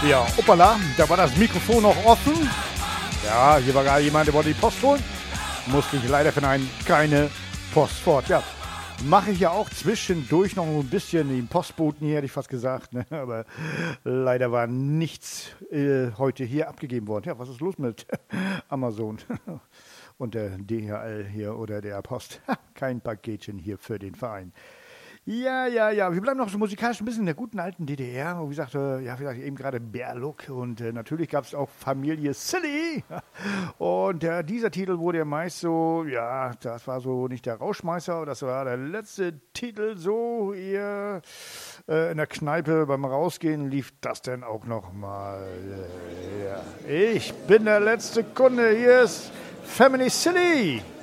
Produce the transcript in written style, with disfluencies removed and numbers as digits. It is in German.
Ja, hoppala, da war das Mikrofon noch offen. Ja, hier war gerade jemand, der wollte die Post holen. Musste ich leider verneinen, keine Post fort. Ja, mache ich ja auch zwischendurch noch ein bisschen den Postboten hier, hätte ich fast gesagt. Ne? Aber leider war nichts heute hier abgegeben worden. Ja, was ist los mit Amazon und der DHL hier oder der Post? Kein Paketchen hier für den Verein. Ja. Wir bleiben noch so musikalisch ein bisschen in der guten alten DDR. Wie gesagt, eben gerade Bärlock und natürlich gab es auch Familie Silly. Und dieser Titel wurde ja meist so, ja, das war so nicht der Rauschmeißer, aber das war der letzte Titel so eher in der Kneipe beim Rausgehen lief das denn auch nochmal. Ja. Ich bin der letzte Kunde, hier ist Family Silly.